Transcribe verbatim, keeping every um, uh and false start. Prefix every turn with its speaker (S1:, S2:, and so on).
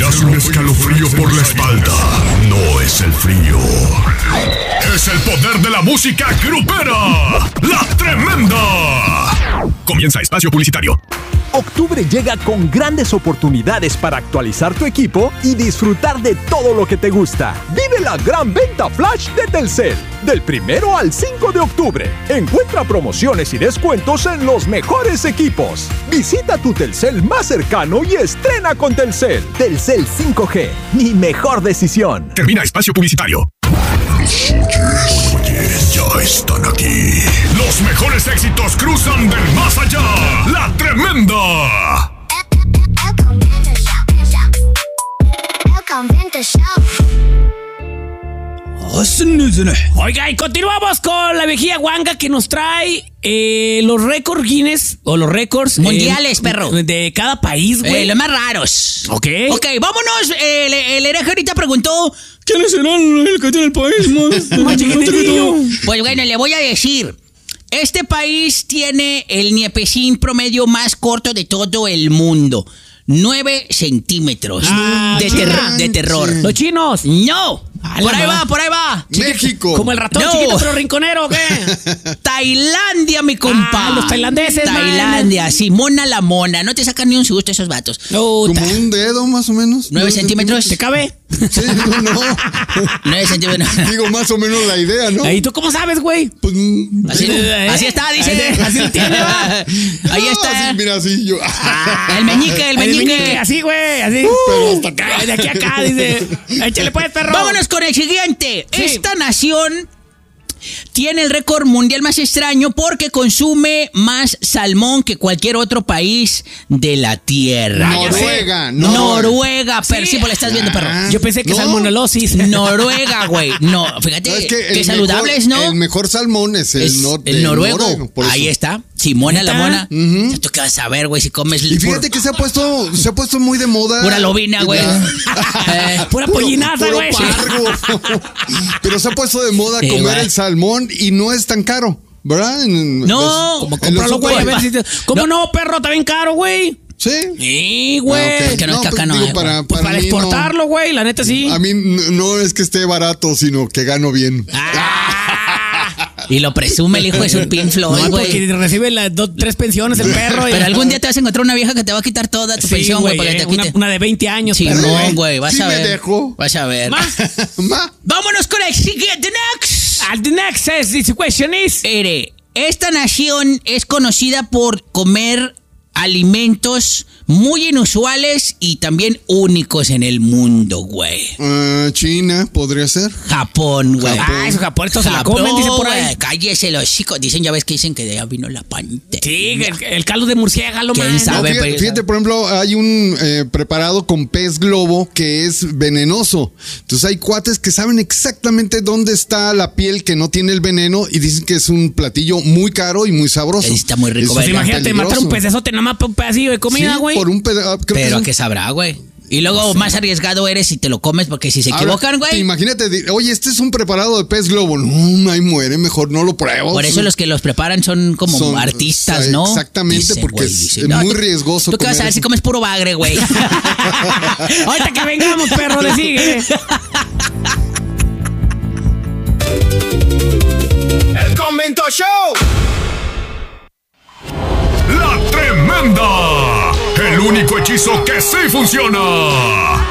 S1: Sentirás un escalofrío por la espalda. No es el frío. Es el poder de la música grupera. ¡La Tremenda! Comienza Espacio Publicitario.
S2: Octubre llega con grandes oportunidades para actualizar tu equipo y disfrutar de todo lo que te gusta. Vive la gran venta flash de Telcel. Del primero al cinco de octubre. Encuentra promociones y descuentos en los mejores equipos. Visita tu Telcel más cercano y estrena con Telcel. Telcel cinco G. Mi mejor decisión.
S1: Termina Espacio Publicitario. Los oyes, oyes, ya están aquí. Los mejores éxitos cruzan del más allá. ¡La Tremenda!
S3: Oiga, y continuamos con la viejilla guanga que nos trae eh, los récords Guinness o los récords
S4: mundiales,
S3: eh,
S4: perro,
S3: de cada país, güey.
S4: Eh, los más raros.
S3: Ok.
S4: Ok, vámonos. Eh, el, el hereje ahorita preguntó:
S3: ¿quiénes serán el que tiene el país más, más chiquitito?
S4: Pues bueno, le voy a decir. Este país tiene el niepecín promedio más corto de todo el mundo. Nueve centímetros
S3: ah,
S4: de, ter- de terror.
S3: ¿Los chinos?
S4: No.
S3: Ah,
S4: por ahí
S3: no.
S4: va, por ahí va.
S5: México.
S3: Como el ratón
S4: no.
S3: chiquito pero rinconero, ¿qué?
S4: Tailandia, mi compa.
S3: Ah, los tailandeses,
S4: Tailandia, man. Sí, mona la mona. No te sacan ni un susto esos vatos.
S5: Como un dedo, más o menos.
S4: ¿Nueve centímetros?
S3: ¿Te cabe?
S5: Sí, no, no.
S4: Nueve centímetros.
S5: Digo, más o menos la idea, ¿no?
S3: ¿Y tú cómo sabes, güey?
S5: Pues,
S4: así,
S3: eh,
S4: así está, dice.
S3: Así, así lo tiene, va.
S4: Ahí
S5: no,
S4: está.
S5: Así, mira, así yo.
S4: Ah, el meñique, el meñique.
S3: El meñique, así, güey, así.
S5: Uh, pero hasta acá.
S3: De aquí a acá, dice. Échale pues, perro.
S4: Vámonos con el siguiente.
S3: Sí.
S4: Esta nación tiene el récord mundial más extraño porque consume más salmón que cualquier otro país de la tierra.
S5: Noruega,
S4: no.
S5: no.
S4: Noruega, pero sí,
S3: Sí.
S4: pues le estás viendo, perro.
S3: Yo pensé que
S5: No.
S3: salmonelosis.
S4: Noruega, güey. No, fíjate,
S5: No, es que
S4: que
S5: el
S4: saludables,
S5: mejor,
S4: ¿no?
S5: El mejor salmón es el,
S4: Es
S5: no-
S4: el
S5: el
S4: noruego.
S5: por eso.
S4: Ahí está. Simona la
S3: ¿Neta?
S4: mona.
S5: Ujú.
S4: ¿Tú qué vas a ver, güey, si comes...
S5: Y fíjate que se ha puesto, se ha puesto muy de moda.
S4: Pura lobina, güey.
S3: Eh, Pura
S5: Puro-
S3: pollinaza,
S5: puro
S3: güey.
S5: pargo. Pero se ha puesto de moda
S4: Sí,
S5: comer
S4: güey.
S5: el salmón y no es tan caro, ¿verdad? En-
S4: No,
S5: en los
S3: Cómpralo, güey, a ver si te... ¿Cómo
S4: No.
S3: no, perro? Está bien caro, güey.
S5: Sí.
S3: Sí, güey.
S5: Ah, ok.
S4: que no es
S5: pues,
S4: caca, no
S5: digo,
S4: es,
S5: para,
S3: Pues
S5: para,
S3: para
S5: mí
S3: exportarlo, güey, la neta sí.
S5: no, a mí n- no es que esté barato, sino que gano bien.
S4: Y lo presume el hijo de su Pink Floyd,
S3: No,
S4: güey.
S3: porque recibe las dos, tres pensiones el perro. y-
S4: Pero algún día te vas a encontrar una vieja que te va a quitar toda tu
S3: Sí,
S4: pensión, güey,
S3: güey,
S4: para que
S3: eh,
S4: te
S3: una,
S4: quite.
S3: una de veinte años,
S4: Sí,
S3: perro.
S4: no, güey, vas
S5: Sí
S4: a
S5: me
S4: ver.
S5: dejo.
S4: Vas a ver.
S3: Más.
S5: Ma.
S4: Vámonos con el siguiente next.
S3: And the next says, this question is...
S4: Ere, esta nación es conocida por comer alimentos muy inusuales y también únicos en el mundo, güey.
S5: Ah, China, podría ser.
S4: Japón, güey.
S3: Ah, esos japoneses se la comen, dice por ahí.
S4: güey, cállese los chicos. Dicen, ya ves que dicen que de allá vino la pantera.
S3: Sí, el, el caldo de murciélago,
S4: ¿Quién
S3: man.
S4: sabe?
S5: No,
S4: ver,
S5: fíjate,
S4: pues,
S5: fíjate, por ejemplo, hay un eh, preparado con pez globo que es venenoso. Entonces hay cuates que saben exactamente dónde está la piel que no tiene el veneno y dicen que es un platillo muy caro y muy sabroso.
S4: Está muy rico,
S5: Es
S4: güey.
S3: Pues imagínate
S5: peligroso.
S3: matar un pecesote nada más por un pedacillo de comida,
S5: Sí,
S3: güey.
S5: por un pedazo.
S4: Pero a qué sabrá, güey. Y luego más arriesgado eres si te lo comes porque si se equivocan, güey.
S5: Imagínate, di- oye, este es un preparado de pez globo. No, ahí muere, mejor no lo pruebo.
S4: Por eso los que los preparan son como
S5: Son-
S4: artistas,
S5: o sea,
S4: ¿no?
S5: exactamente, porque
S4: güey,
S5: es
S4: dicen,
S5: muy
S4: tú-
S5: riesgoso
S4: ¿Tú qué vas a
S5: comer
S4: ver
S5: eso.
S4: si comes puro bagre, güey?
S3: Ahorita que vengamos, perro, le sigue.
S1: El Convento Show. La Tremenda. El único hechizo que sí funciona.